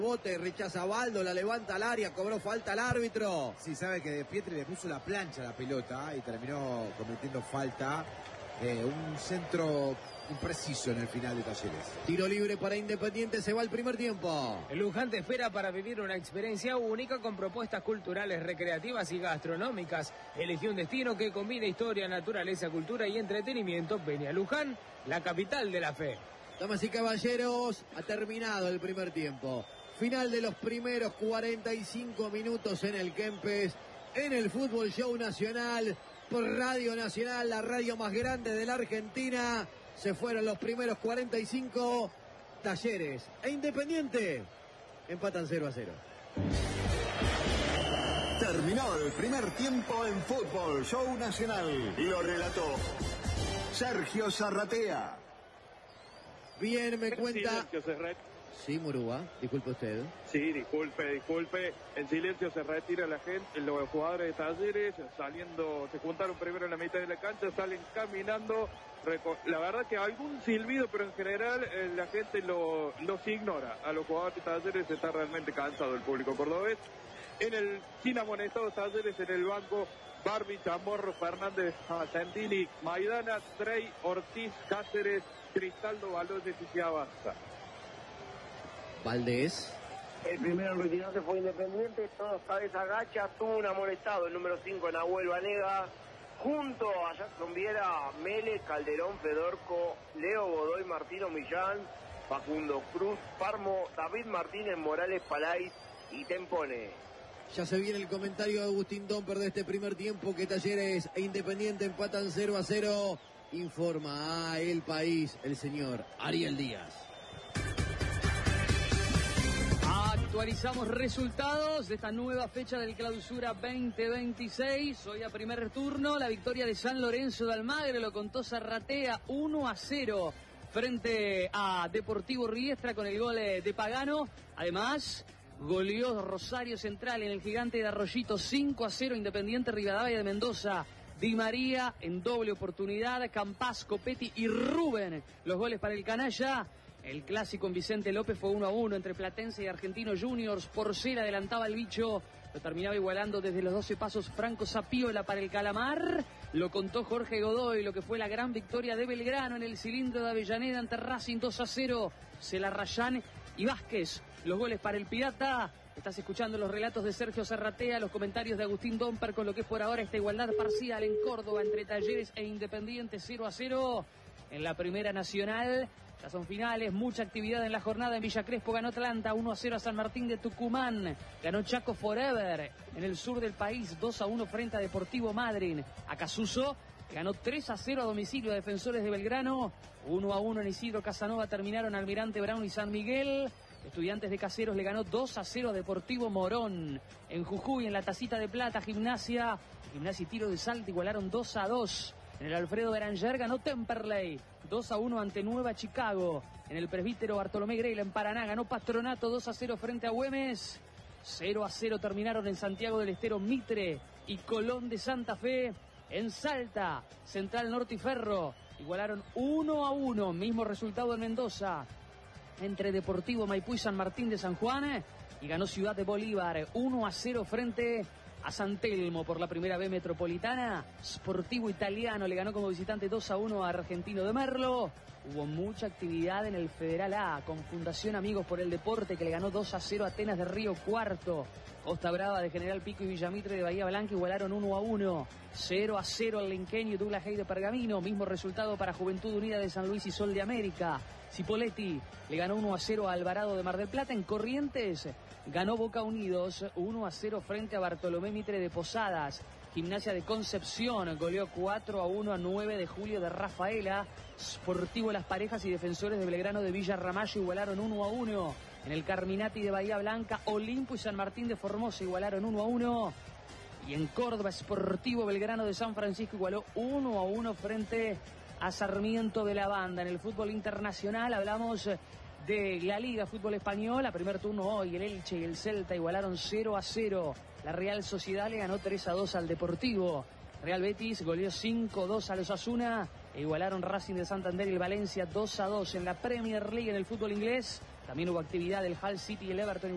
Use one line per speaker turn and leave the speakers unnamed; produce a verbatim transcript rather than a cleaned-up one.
Bote, rechaza a Baldo, la levanta al área, cobró falta al árbitro.
Sí, sabe que De Pietri le puso la plancha a la pelota y terminó cometiendo falta. Eh, un centro impreciso en el final de Talleres.
Tiro libre para Independiente, se va el primer tiempo.
El Luján te espera para vivir una experiencia única con propuestas culturales, recreativas y gastronómicas. Elegí un destino que combine historia, naturaleza, cultura y entretenimiento. Ven a Luján, la capital de la fe.
Damas y caballeros, ha terminado el primer tiempo. Final de los primeros cuarenta y cinco minutos en el Kempes, en el Fútbol Show Nacional, por Radio Nacional, la radio más grande de la Argentina. Se fueron los primeros cuarenta y cinco. Talleres e Independiente empatan cero a cero.
Terminó el primer tiempo en Fútbol Show Nacional. Y lo relató Sergio Zarratea.
Bien, me cuenta...
Silencio,
Sí, Murúa, disculpe usted.
Sí, disculpe, disculpe. En silencio se retira la gente, los jugadores de Talleres, saliendo, se juntaron primero en la mitad de la cancha, salen caminando. La verdad que algún silbido, pero en general eh, la gente lo, los ignora. A los jugadores de Talleres está realmente cansado el público cordobés. En el, sin amonestados Talleres, en el banco, Barbie, Chamorro, Fernández, Santini, Maidana, Trey, Ortiz, Cáceres, Cristaldo, Baloyes y Ciabaza.
Valdés.
El primero en retirarse fue Independiente, todo está desagacha, tuvo un amonestado, el número cinco, Nahuel Vanega, junto a Jackson Viera, Mele, Calderón, Fedorco, Leo Godoy, Martino Millán, Facundo Cruz, Parmo, David Martínez, Morales Palais y Tempone.
Ya se viene el comentario de Agustín Domper de este primer tiempo, que Talleres e Independiente empatan cero a cero. Informa a El País el señor Ariel Díaz.
Actualizamos resultados de esta nueva fecha del Clausura veinte veintiséis. Hoy a primer turno, la victoria de San Lorenzo de Almagro, lo contó Zarratea, uno a cero frente a Deportivo Riestra con el gol de Pagano. Además, goleó Rosario Central en el Gigante de Arroyito, cinco a cero, Independiente Rivadavia de Mendoza. Di María en doble oportunidad, Campás, Copetti y Rubén, los goles para el canalla. El clásico en Vicente López fue uno a uno entre Platense y Argentino Juniors. Porcel adelantaba al bicho, lo terminaba igualando desde los doce pasos Franco Sapiola para el Calamar. Lo contó Jorge Godoy, lo que fue la gran victoria de Belgrano en el cilindro de Avellaneda ante Racing, dos a cero. Celarrayán y Vázquez, los goles para el Pirata. Estás escuchando los relatos de Sergio Zarratea, los comentarios de Agustín Domper con lo que es por ahora esta igualdad parcial en Córdoba entre Talleres e Independiente, cero a cero. En la Primera Nacional, ya son finales, mucha actividad en la jornada. En Villa Crespo ganó Atlanta, uno a cero a San Martín de Tucumán. Ganó Chaco Forever en el sur del país, dos a uno frente a Deportivo Madryn. Acasuso ganó tres a cero a domicilio a Defensores de Belgrano. uno a uno en Isidro Casanova terminaron Almirante Brown y San Miguel. Estudiantes de Caseros le ganó dos a cero a Deportivo Morón. En Jujuy, en la Tacita de Plata, Gimnasia, Gimnasia y Tiro de Salta igualaron dos a dos. En el Alfredo Beranger ganó Temperley, dos a uno ante Nueva Chicago. En el Presbítero Bartolomé Grela en Paraná ganó Patronato, dos a cero frente a Güemes. cero a cero terminaron en Santiago del Estero Mitre y Colón de Santa Fe. En Salta, Central Norte y Ferro igualaron uno a uno. Mismo resultado en Mendoza entre Deportivo Maipú y San Martín de San Juan. Y ganó Ciudad de Bolívar uno a cero frente a San Telmo por la primera B metropolitana. Sportivo Italiano le ganó como visitante dos a uno a Argentino de Merlo. Hubo mucha actividad en el Federal A con Fundación Amigos por el Deporte, que le ganó dos a cero a Atenas de Río Cuarto. Costa Brava de General Pico y Villamitre de Bahía Blanca igualaron uno a uno. cero a cero el Lenqueño y Douglas Hay de Pergamino. Mismo resultado para Juventud Unida de San Luis y Sol de América. Cipoletti le ganó uno a cero a Alvarado de Mar del Plata. En Corrientes ganó Boca Unidos uno a cero frente a Bartolomé Mitre de Posadas. Gimnasia de Concepción goleó cuatro a uno a nueve de Julio de Rafaela. Sportivo Las Parejas y Defensores de Belgrano de Villa Ramallo igualaron uno a uno. En el Carminati de Bahía Blanca, Olimpo y San Martín de Formosa igualaron uno a uno. Y en Córdoba, Sportivo Belgrano de San Francisco igualó uno a uno frente a Sarmiento de la Banda. En el fútbol internacional hablamos de la Liga Fútbol Español. A primer turno hoy el Elche y el Celta igualaron cero a cero. La Real Sociedad le ganó tres a dos al Deportivo. Real Betis goleó cinco a dos a los Osasuna e igualaron Racing de Santander y el Valencia dos a dos. En la Premier League, en el fútbol inglés, también hubo actividad del Hull City y el Everton.